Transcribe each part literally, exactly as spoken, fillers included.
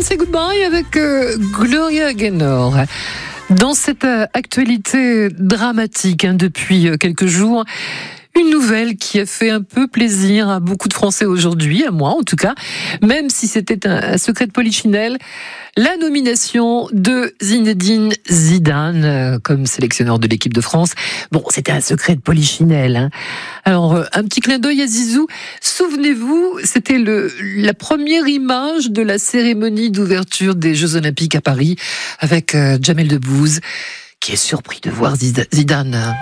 Say Goodbye avec euh, Gloria Gaynor. Dans cette euh, actualité dramatique hein, depuis euh, quelques jours, une nouvelle qui a fait un peu plaisir à beaucoup de Français aujourd'hui, à moi en tout cas, même si c'était un, un secret de polichinelle, la nomination de Zinedine Zidane euh, comme sélectionneur de l'équipe de France. Bon, c'était un secret de polichinelle. Hein. Alors, euh, un petit clin d'œil à Zizou. Souvenez-vous, c'était le, la première image de la cérémonie d'ouverture des Jeux Olympiques à Paris avec euh, Jamel Debbouze, qui est surpris de voir Zidane.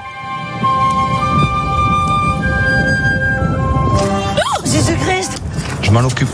Jésus-Christ! Je m'en occupe.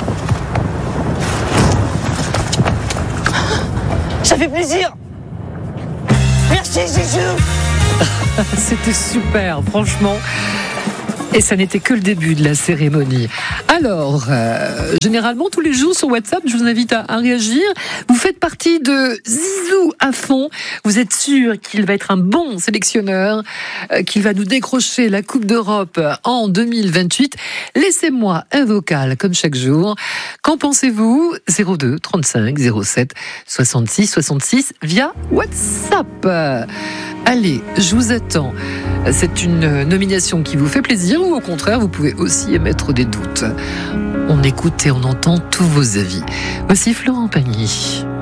Ça fait plaisir! Merci Jésus! C'était super, franchement. Et ça n'était que le début de la cérémonie. Alors, euh, généralement, tous les jours sur WhatsApp, je vous invite à, à réagir. Vous faites partie de Zizou à fond. Vous êtes sûr qu'il va être un bon sélectionneur, euh, qu'il va nous décrocher la Coupe d'Europe en deux mille vingt-huit. Laissez-moi un vocal, comme chaque jour. Qu'en pensez-vous? zéro deux trente-cinq zéro sept soixante-six soixante-six via WhatsApp. Allez, je vous attends. C'est une nomination qui vous fait plaisir ou au contraire, vous pouvez aussi émettre des doutes. On écoute et on entend tous vos avis. Voici Florent Pagny.